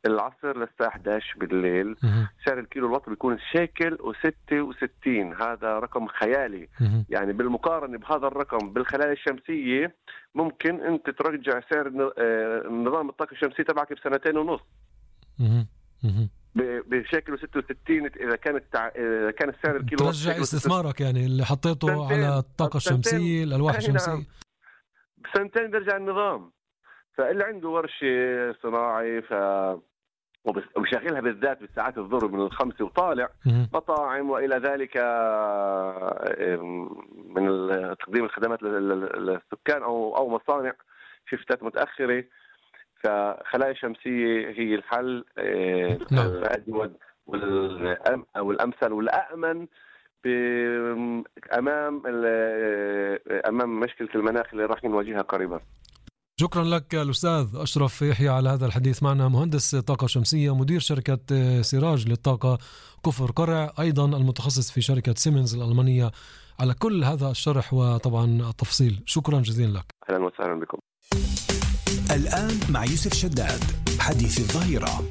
العصر للساعة 11 بالليل. سعر الكيلو الوات بيكون $1.66. هذا رقم خيالي. يعني بالمقارنة بهذا الرقم بالخلايا الشمسية ممكن أنت ترجع سعر نظام الطاقة الشمسية تبعك ب2.5 سنين بشكل 66. إذا كان السعر الكيلو وات ترجع استثمارك يعني اللي حطيته على الطاقة الشمسية، الألواح الشمسية. نعم. بسنتين بيرجع النظام. فاللي عنده ورشة صناعي وشغلها بالذات بالساعات الظهر من 5 وطالع، مطاعم وإلى ذلك من تقديم الخدمات للسكان أو مصانع شفتات متأخرة، فخلايا شمسية هي الحل الأجود والأمثل والأأمن أمام مشكلة المناخ اللي راح نواجهها قريبا. شكرا لك الأستاذ أشرف يحيى على هذا الحديث معنا، مهندس طاقة شمسية، مدير شركة سراج للطاقة كفر قرع، أيضا المتخصص في شركة سيمنز الألمانية، على كل هذا الشرح وطبعا التفصيل. شكرا جزيلا لك. أهلا وسهلا بكم. الآن مع يوسف شداد حديث الظهيرة.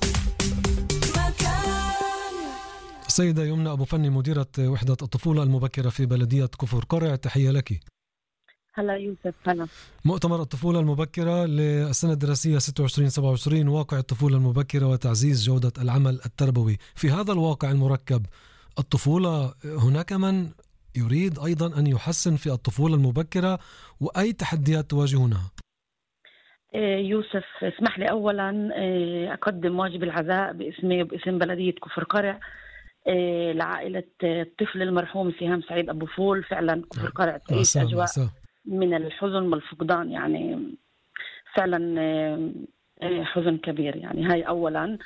السيدة يمنى أبو فني، مديرة وحدة الطفولة المبكرة في بلدية كفر قرع، تحية لك. هلا يوسف. هلا. مؤتمر الطفولة المبكرة للسنة الدراسية 26-27، واقع الطفولة المبكرة وتعزيز جودة العمل التربوي. في هذا الواقع المركب الطفولة، هناك من يريد أيضا أن يحسن في الطفولة المبكرة، وأي تحديات تواجهونها؟ يوسف، اسمح لي أولا أقدم واجب العزاء باسمي وباسم بلدية كفر قرع لعائلة الطفل المرحوم سهام سعيد أبو فول. فعلا كفر قرع تعيش أجواء من الحزن والفقدان، يعني فعلا حزن كبير. يعني هاي أولا.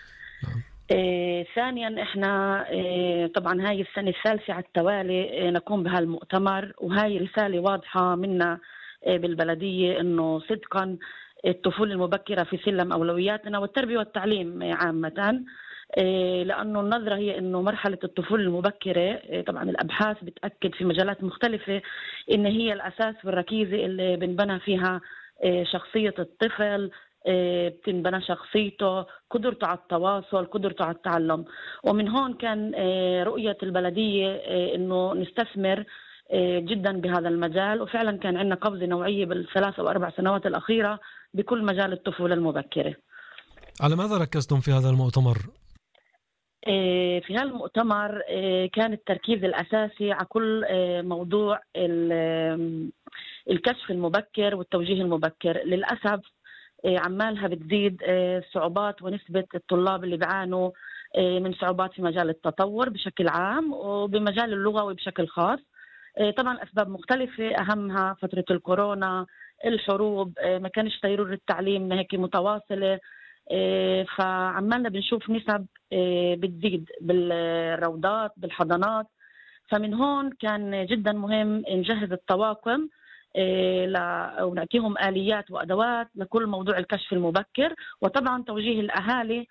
ثانيا احنا طبعا هاي السنة الثالثة على التوالي نقوم بهالمؤتمر، وهاي رسالة واضحة منا بالبلدية انه صدقا الطفولة المبكرة في سلم أولوياتنا والتربية والتعليم عامة، لأنه النظرة هي أنه مرحلة الطفولة المبكرة طبعا الأبحاث بتأكد في مجالات مختلفة إن هي الأساس والركيزة اللي بنبنى فيها شخصية الطفل، بتنبنى شخصيته، قدرته على التواصل، قدرته على التعلم. ومن هون كان رؤية البلدية أنه نستثمر جدا بهذا المجال، وفعلا كان عندنا قفزة نوعية بالثلاث أو 4 سنوات الأخيرة بكل مجال الطفولة المبكرة. على ماذا ركزتم في هذا المؤتمر؟ في هذا المؤتمر كان التركيز الأساسي على كل موضوع الكشف المبكر والتوجيه المبكر. للأسف عمالها بتزيد صعوبات ونسبة الطلاب اللي بيعانوا من صعوبات في مجال التطور بشكل عام وبمجال اللغوي بشكل خاص. طبعا أسباب مختلفة، أهمها فترة الكورونا، الحروب، ما كانش تيرور التعليم هيك متواصلة، فعمالنا بنشوف نسب بتزيد بالروضات بالحضانات. فمن هون كان جدا مهم نجهز الطواقم ونعطيهم آليات وأدوات لكل موضوع الكشف المبكر، وطبعا توجيه الأهالي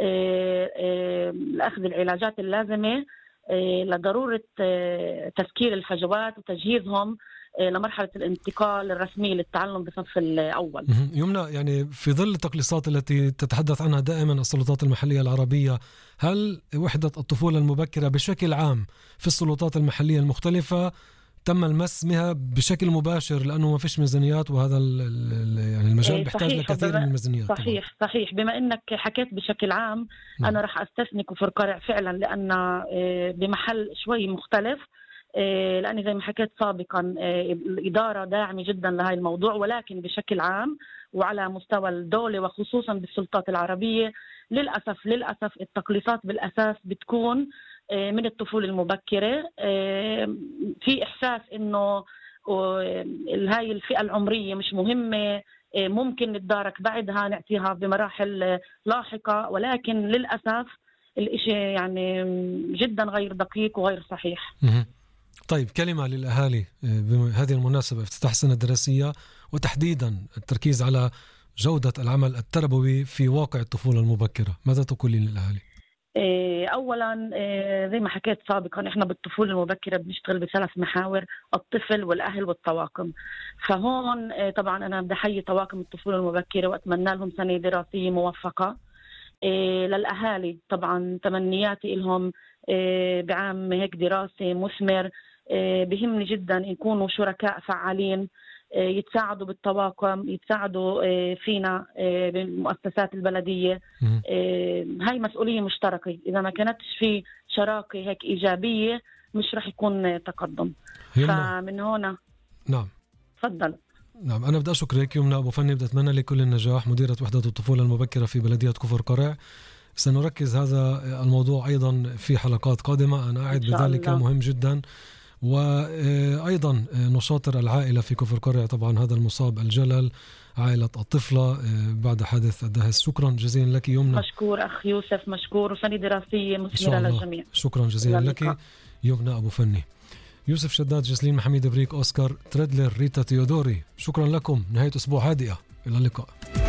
لأخذ العلاجات اللازمة لضرورة تسكير الفجوات وتجهيزهم لمرحلة الانتقال الرسمي للتعلم بصف الأول. يمنى، يعني في ظل التقليصات التي تتحدث عنها دائما السلطات المحلية العربية، هل وحدة الطفولة المبكرة بشكل عام في السلطات المحلية المختلفة تم المس بها بشكل مباشر، لأنه ما فيش ميزانيات، وهذا يعني المجال بيحتاج لكثير من الميزانيات؟ صحيح. بما أنك حكيت بشكل عام، أنا رح أستثني كفر قرع فعلا لأن بمحل شوي مختلف، لأني زي ما حكيت سابقا الإدارة داعمة جدا لهذا الموضوع، ولكن بشكل عام وعلى مستوى الدولة وخصوصا بالسلطات العربية للأسف التقليصات بالأساس بتكون من الطفولة المبكرة. في إحساس إنه هاي الفئة العمرية مش مهمة، ممكن نتدارك بعدها نعطيها بمراحل لاحقة، ولكن للأسف الإشي يعني جدا غير دقيق وغير صحيح. طيب، كلمة للأهالي بهذه المناسبة، افتتاح السنة الدراسية وتحديدا التركيز على جودة العمل التربوي في واقع الطفولة المبكرة، ماذا تقولين للأهالي؟ أولا زي ما حكيت سابقا إحنا بالطفولة المبكرة بنشتغل ب3 محاور: الطفل والأهل والطواقم. فهون طبعا أنا بدي أحيي طواقم الطفولة المبكرة وأتمنى لهم سنة دراسية موفقة. للأهالي طبعا تمنياتي لهم بعام هيك دراسي مثمر. بهمني جدا يكونوا شركاء فعالين، يتساعدوا بالطواقم، يتساعدوا فينا بالمؤسسات البلدية. هاي مسؤولية مشتركة، إذا ما كانتش في شراكة هيك إيجابية مش رح يكون تقدم. فمن هنا نعم تفضل. نعم، أنا بدي أشكرك يمنى أبو فني، بدي أتمنى لك كل النجاح، مديرة وحدة الطفولة المبكرة في بلدية كفر قرع. سنركز هذا الموضوع أيضا في حلقات قادمة، أنا أعد بذلك مهم جدا. وأيضا نشاطر العائلة في كفر قرع، طبعا هذا المصاب الجلل عائلة الطفلة بعد حادث الدهس. شكرا جزيلا لك يمنى. مشكور أخ يوسف، مشكور، وسنة دراسية مثمرة للجميع. شكرا جزيلا لك يمنى أبو فني. يوسف شداد، جسلين محميد بريك، أوسكار تريدلر، ريتا تيودوري، شكرا لكم. نهاية أسبوع هادئة، إلى اللقاء.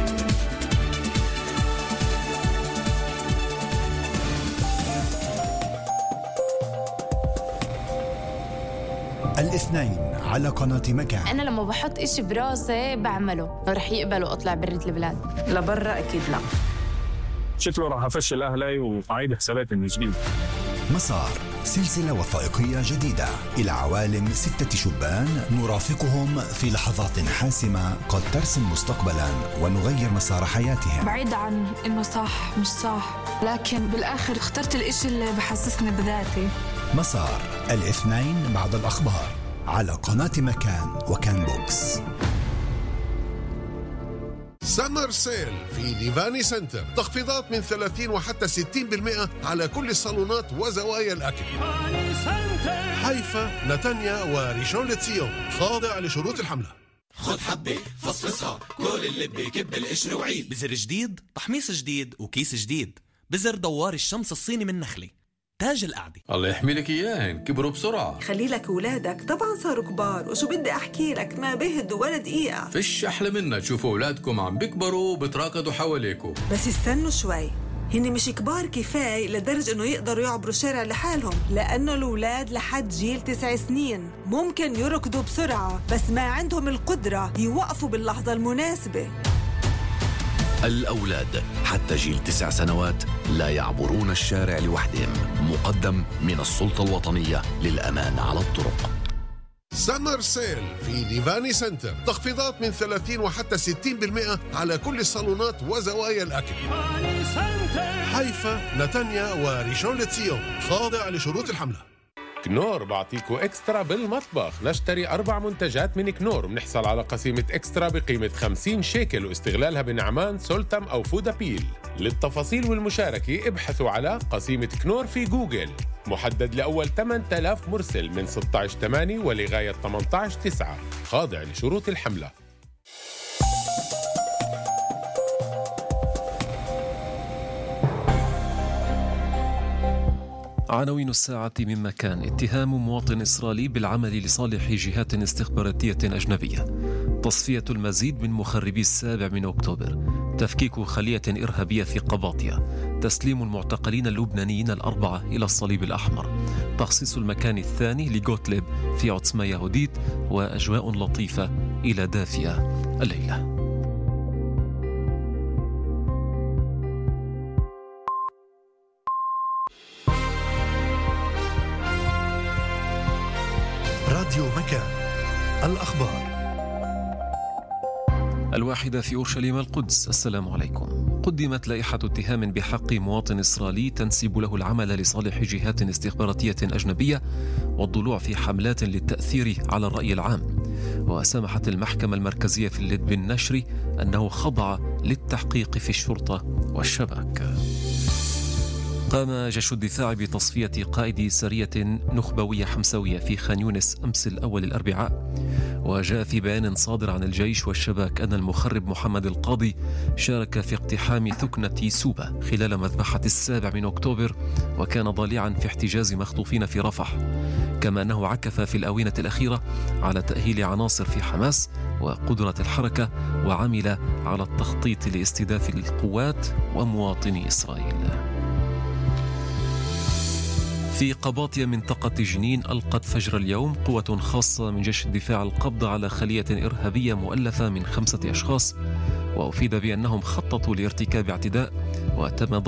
الاثنين على قناة مكان. أنا لما بحط إشي براسي بعمله، رح يقبلوا أطلع برة البلاد. لبرا أكيد لا. شكله راح أفشل أهلي وأعيد حساباتي من جديد. مسار، سلسلة وثائقية جديدة إلى عوالم 6 شبان نرافقهم في لحظات حاسمة قد ترسم مستقبلا ونغير مسار حياتهم. بعيد عن إنه صح مش صح، لكن بالآخر اخترت الإشي اللي بحسسني بذاتي. مسار، الاثنين بعد الأخبار على قناة مكان وكان بوكس. سمر سيل في ليفاني سنتر، تخفيضات من 30 وحتى 60% على كل الصالونات وزوايا الأكل. حيفا، نتانيا وريشون لتسيون، خاضع لشروط الحملة. خد حبة فصفصها، كل اللي بكب القشر وعيد. بزر جديد، تحميص جديد وكيس جديد. بزر دوار الشمس الصيني من نخلة، تاج القعدة. الله يحمي لك إياهن، كبروا بسرعة. خلي لك أولادك طبعا صاروا كبار، وشو بدي أحكي لك ما بهدوا ولا دقيقة. فيش أحلى منا تشوفوا أولادكم عم بيكبروا وبتراكضوا حواليكم. بس استنوا شوي، هن مش كبار كفاية لدرجة إنه يقدروا يعبروا الشارع لحالهم، لأنه الأولاد لحد جيل 9 سنين ممكن يركضوا بسرعة، بس ما عندهم القدرة يوقفوا باللحظة المناسبة. الأولاد حتى جيل 9 سنوات لا يعبرون الشارع لوحدهم. مقدم من السلطة الوطنية للأمان على الطرق. سمر سيل في ليفاني سنتر، تخفيضات من 30 وحتى 60% على كل الصالونات وزوايا الأكل. حيفا، نتانيا وريشون لتسيون، خاضع لشروط الحملة. كنور بعطيكو إكسترا بالمطبخ. نشتري 4 منتجات من كنور بنحصل على قسيمة إكسترا بقيمة 50 شيكل واستغلالها بنعمان، سولتم أو فودابيل. للتفاصيل والمشاركة ابحثوا على قسيمة كنور في جوجل. محدد لأول 8000 مرسل من 16/8 ولغاية 18/9، خاضع لشروط الحملة. عناوين الساعة من مكان. اتهام مواطن إسرائيلي بالعمل لصالح جهات استخباراتية أجنبية. تصفية المزيد من مخربي 7 أكتوبر. تفكيك خلية إرهابية في قباطية. تسليم المعتقلين اللبنانيين 4 إلى الصليب الأحمر. تخصيص المكان الثاني لغوتليب في عتسمة يهوديت. وأجواء لطيفة إلى دافئة الليلة. راديو مكان، الأخبار. 1 في أورشليم القدس. السلام عليكم. قدمت لائحة اتهام بحق مواطن إسرائيلي تنسب له العمل لصالح جهات استخباراتية أجنبية والضلوع في حملات للتأثير على الرأي العام. وسمحت المحكمة المركزية في اللد بالنشر أنه خضع للتحقيق في الشرطة والشباك. قام جيش الدفاع بتصفية قائد سرية نخبوية حمسوية في خان يونس أمس الأول الأربعاء. وجاء في بيان صادر عن الجيش والشباك أن المخرب محمد القاضي شارك في اقتحام ثكنة سوبة خلال مذبحة 7 أكتوبر، وكان ضالعا في احتجاز مخطوفين في رفح. كما أنه عكف في الآونة الأخيرة على تأهيل عناصر في حماس وقدرة الحركة، وعمل على التخطيط لاستهداف القوات ومواطني إسرائيل. في قباطية منطقة جنين ألقت فجر اليوم قوة خاصة من جيش الدفاع القبض على خلية إرهابية مؤلفة من 5 أشخاص وأفيد بأنهم خططوا لارتكاب اعتداء وتم